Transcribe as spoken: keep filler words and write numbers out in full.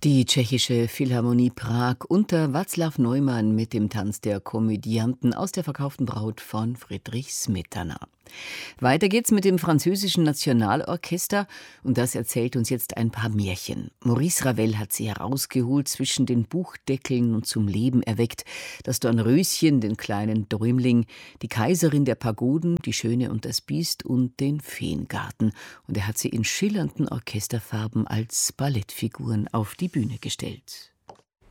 Die Tschechische Philharmonie Prag unter Václav Neumann mit dem Tanz der Komödianten aus Der verkauften Braut von Friedrich Smetana. Weiter geht's mit dem französischen Nationalorchester und das erzählt uns jetzt ein paar Märchen. Maurice Ravel hat sie herausgeholt zwischen den Buchdeckeln und zum Leben erweckt. Das Dornröschen, den kleinen Däumling, die Kaiserin der Pagoden, die Schöne und das Biest und den Feengarten. Und er hat sie in schillernden Orchesterfarben als Ballettfiguren auf die Bühne gestellt.